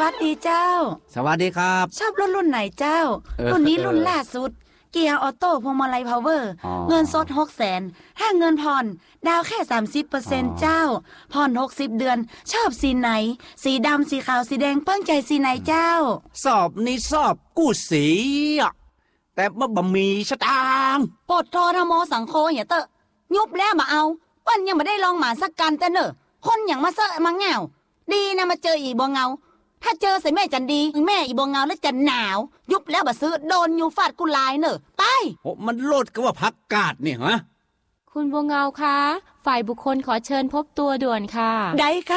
วัสดีเจ้าสวัสดีครับชอบรุ่นไหนเจ้ารุ่นนี้รุ่นล่าสุดเกียร์ออโต้พวงมาลัยพาวเวอร์เงินสด600,000ถ้าเงินผ่อนดาวแค่ 30% เจ้าผ่อน60 เดือนชอบสีไหนสีดำสีขาวสีแดงเปิ้งใจสีไหนเจ้าสอบนี่สอบกู้สีอ่ะแต่ว่าบะมีสตางค์ปดทอทโมสังโคอย่าเตอะยุบแล้วมาเอาเปิ้นยังไม่ได้ลองหมาสักกันแต่เนอะคนอย่างมาเซอะมาเงาดีนะมาเจออีบ่เงาถ้าเจอใส่แม่จันดีแม่อีบ่เงาแล้วจะหนาวยุบแล้วบ่ซื้อโดนยูฟาดกุลายเนอะไปโอ้มันโลดก็ว่าพักกาดนี่ฮะคุณบัวเงาคะฝ่ายบุคคลขอเชิญพบตัวด่วนค่ะได้ค่ะ